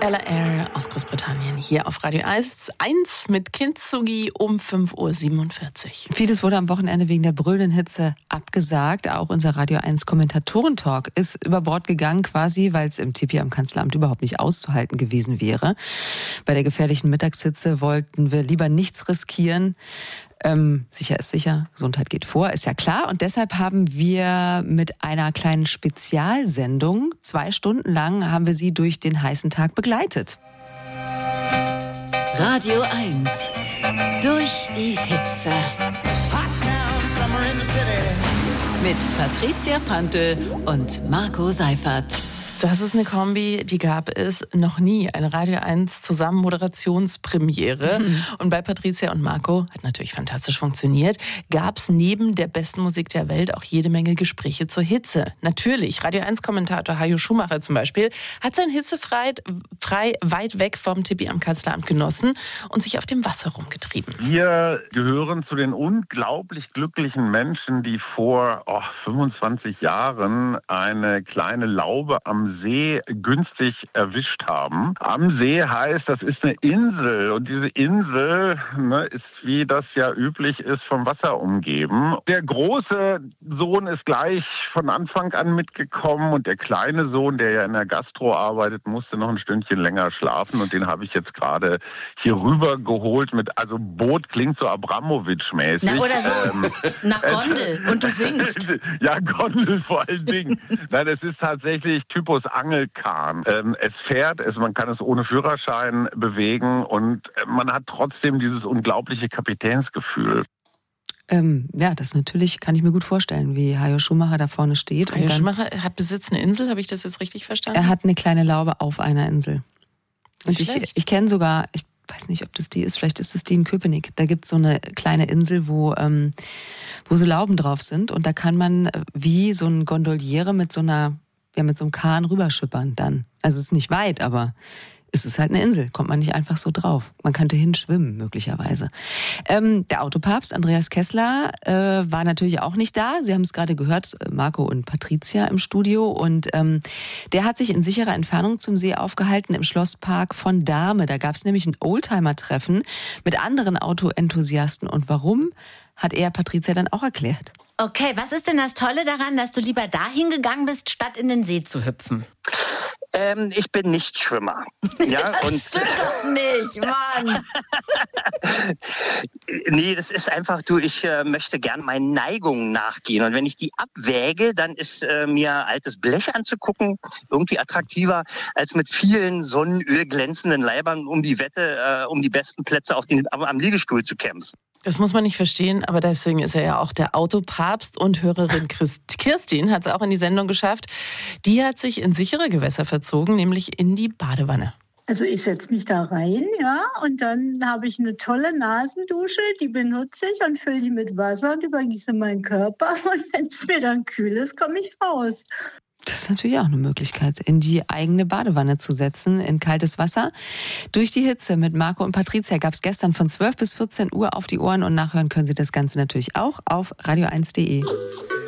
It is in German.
Ella Eyre aus Großbritannien hier auf Radio 1 mit Kintsugi um 5.47 Uhr. Vieles wurde am Wochenende wegen der brüllenden Hitze abgesagt. Auch unser Radio 1 Kommentatorentalk ist über Bord gegangen quasi, weil es im Tipi am Kanzleramt überhaupt nicht auszuhalten gewesen wäre. Bei der gefährlichen Mittagshitze wollten wir lieber nichts riskieren. Sicher ist sicher, Gesundheit geht vor, ist ja klar. Und deshalb haben wir mit einer kleinen Spezialsendung 2 Stunden lang haben wir Sie durch den heißen Tag begleitet. Radio 1 durch die Hitze. Mit Patricia Pantel und Marco Seifert. Das ist eine Kombi, die gab es noch nie. Eine Radio 1 Zusammen-Moderationspremiere. Und bei Patricia und Marco, hat natürlich fantastisch funktioniert, gab es neben der besten Musik der Welt auch jede Menge Gespräche zur Hitze. Natürlich, Radio 1-Kommentator Hajo Schumacher zum Beispiel hat sein Hitzefrei weit weg vom Tipi am Kanzleramt genossen und sich auf dem Wasser rumgetrieben. Wir gehören zu den unglaublich glücklichen Menschen, die vor 25 Jahren eine kleine Laube am See günstig erwischt haben. Am See heißt, das ist eine Insel und diese Insel ist, wie das ja üblich ist, vom Wasser umgeben. Der große Sohn ist gleich von Anfang an mitgekommen und der kleine Sohn, der ja in der Gastro arbeitet, musste noch ein Stündchen länger schlafen und den habe ich jetzt gerade hier rüber geholt also Boot klingt so Abramowitsch-mäßig. Na oder so, nach Gondel und du singst. Ja, Gondel vor allen Dingen. Nein, es ist tatsächlich Typus Angelkahn. Es fährt, man kann es ohne Führerschein bewegen und man hat trotzdem dieses unglaubliche Kapitänsgefühl. Ja, das natürlich kann ich mir gut vorstellen, wie Hajo Schumacher da vorne steht. Hajo Schumacher besitzt eine Insel, habe ich das jetzt richtig verstanden? Er hat eine kleine Laube auf einer Insel. Und ich kenne sogar, ich weiß nicht, ob das die ist, vielleicht ist es die in Köpenick. Da gibt es so eine kleine Insel, wo so Lauben drauf sind und da kann man wie so ein Gondoliere mit so einem Kahn rüberschippern dann. Also es ist nicht weit, aber es ist halt eine Insel, kommt man nicht einfach so drauf. Man könnte hinschwimmen möglicherweise. Der Autopapst Andreas Kessler war natürlich auch nicht da. Sie haben es gerade gehört, Marco und Patricia im Studio. Und der hat sich in sicherer Entfernung zum See aufgehalten im Schlosspark von Dahme. Da gab es nämlich ein Oldtimer-Treffen mit anderen Autoenthusiasten. Und warum, hat er Patricia dann auch erklärt. Okay, was ist denn das Tolle daran, dass du lieber dahin gegangen bist, statt in den See zu hüpfen? Ich bin nicht Schwimmer. Ja, das stimmt doch nicht, Mann. Nee, das ist einfach, ich möchte gern meinen Neigungen nachgehen. Und wenn ich die abwäge, dann ist mir altes Blech anzugucken irgendwie attraktiver, als mit vielen Sonnenöl glänzenden Leibern um die Wette, um die besten Plätze am Liegestuhl zu kämpfen. Das muss man nicht verstehen, aber deswegen ist er ja auch der Autopapst und Hörerin Kirstin hat es auch in die Sendung geschafft. Die hat sich in sichere Gewässer verzogen, nämlich in die Badewanne. Also ich setze mich da rein, ja, und dann habe ich eine tolle Nasendusche, die benutze ich und fülle die mit Wasser und übergieße meinen Körper. Und wenn es mir dann kühl ist, komme ich raus. Das ist natürlich auch eine Möglichkeit, in die eigene Badewanne zu setzen, in kaltes Wasser. Durch die Hitze mit Marco und Patricia gab es gestern von 12 bis 14 Uhr auf die Ohren und nachhören können Sie das Ganze natürlich auch auf radio1.de.